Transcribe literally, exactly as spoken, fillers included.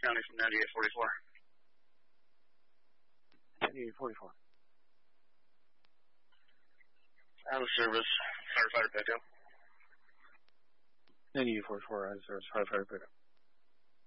County from ninety-eight forty-four. ninety-eight forty-four. Out of service, firefighter pickup. ninety-eight forty-four, out of service, firefighter pickup.